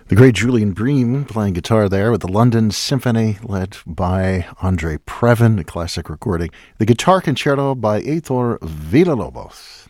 The great Julian Bream playing guitar there with the London Symphony led by Andre Previn, a classic recording. The Guitar Concerto by Heitor Villa-Lobos.